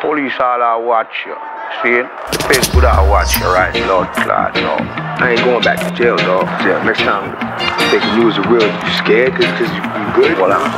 Police all I watch you. See? The face good I watch you, right? Lord Clad, no. I ain't going back to jail, dog. Yeah, next time, thinking you was a real, you scared cause you good? Well, I'm